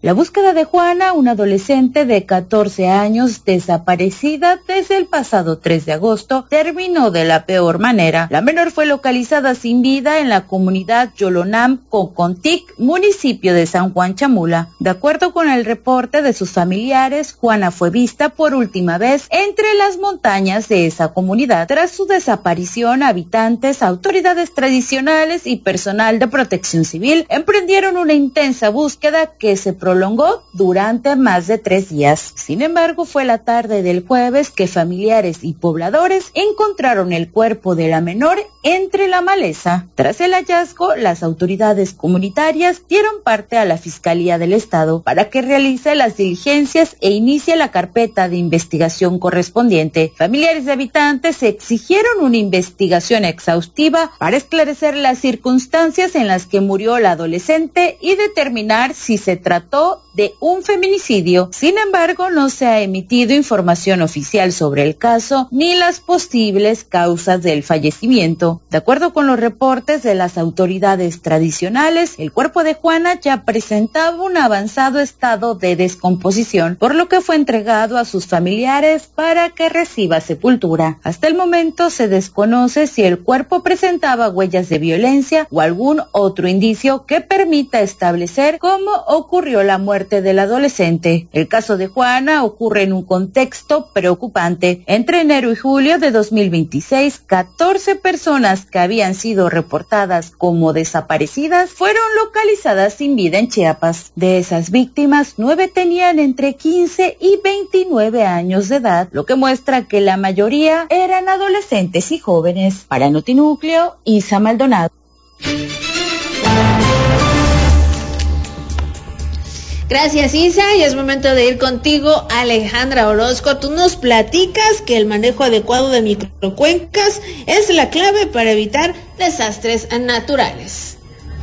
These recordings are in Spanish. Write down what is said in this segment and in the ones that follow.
La búsqueda de Juana, una adolescente de 14 años desaparecida desde el pasado 3 de agosto, terminó de la peor manera. La menor fue localizada sin vida en la comunidad Yolonam, Cocontic, municipio de San Juan Chamula. De acuerdo con el reporte de sus familiares, Juana fue vista por última vez entre las montañas de esa comunidad. Tras su desaparición, habitantes, autoridades tradicionales y personal de protección civil emprendieron una intensa búsqueda que se prolongó durante más de 3 días. Sin embargo, fue la tarde del jueves que familiares y pobladores encontraron el cuerpo de la menor entre la maleza. Tras el hallazgo, las autoridades comunitarias dieron parte a la Fiscalía del Estado para que realice las diligencias e inicie la carpeta de investigación correspondiente. Familiares de habitantes exigieron una investigación exhaustiva para esclarecer las circunstancias en las que murió la adolescente y determinar si se trató de un feminicidio. Sin embargo, no se ha emitido información oficial sobre el caso ni las posibles causas del fallecimiento. De acuerdo con los reportes de las autoridades tradicionales, el cuerpo de Juana ya presentaba un avanzado estado de descomposición, por lo que fue entregado a sus familiares para que reciba sepultura. Hasta el momento se desconoce si el cuerpo presentaba huellas de violencia o algún otro indicio que permita establecer cómo ocurrió la muerte del adolescente. El caso de Juana ocurre en un contexto preocupante. Entre enero y julio de 2026, 14 personas que habían sido reportadas como desaparecidas fueron localizadas sin vida en Chiapas. De esas víctimas, 9 tenían entre 15 y 29 años de edad, lo que muestra que la mayoría eran adolescentes y jóvenes. Para Notinúcleo, Isa Maldonado. Gracias, Isa, y es momento de ir contigo, Alejandra Orozco. Tú nos platicas que el manejo adecuado de microcuencas es la clave para evitar desastres naturales.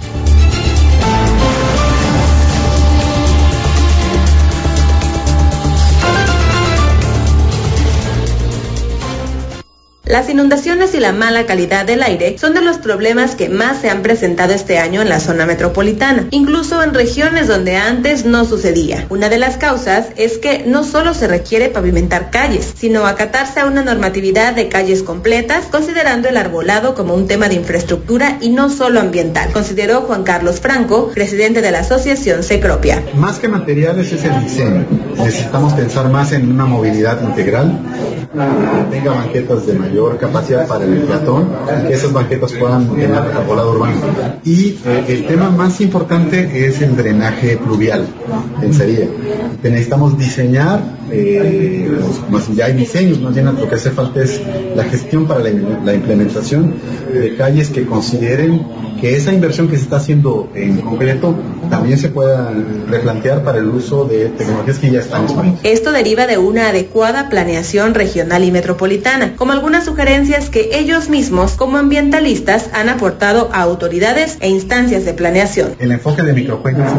Las inundaciones y la mala calidad del aire son de los problemas que más se han presentado este año en la zona metropolitana, incluso en regiones donde antes no sucedía. Una de las causas es que no solo se requiere pavimentar calles, sino acatarse a una normatividad de calles completas, considerando el arbolado como un tema de infraestructura y no solo ambiental, consideró Juan Carlos Franco, presidente de la asociación Cecropia. Más que materiales es el diseño. Necesitamos pensar más en una movilidad integral, que tenga banquetas de mayor capacidad para el peatón, que esas banquetas puedan tener arbolado urbano. Y el tema más importante es el drenaje pluvial, pensaría. Necesitamos diseñar, ya hay diseños, más bien lo que hace falta es la gestión para la implementación de calles que consideren que esa inversión que se está haciendo en concreto también se pueda replantear para el uso de tecnologías que ya están disponibles. Esto deriva de una adecuada planeación regional y metropolitana, como algunas sugerencias que ellos mismos, como ambientalistas, han aportado a autoridades e instancias de planeación. El enfoque de microcuencas